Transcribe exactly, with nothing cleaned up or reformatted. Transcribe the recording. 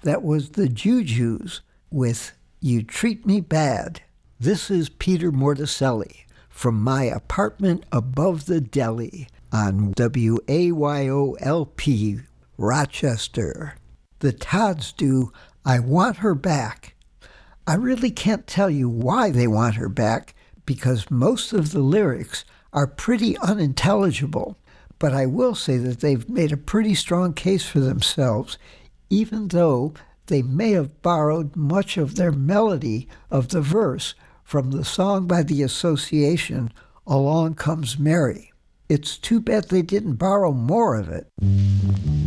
That was the Jujus with You Treat Me Bad. This is Peter Morticelli from My Apartment Above the Deli on W A Y O L P, Rochester. The Todds do I Want Her Back. I really can't tell you why they want her back because most of the lyrics are pretty unintelligible, but I will say that they've made a pretty strong case for themselves, even though they may have borrowed much of their melody of the verse from the song by the Association, Along Comes Mary. It's too bad they didn't borrow more of it.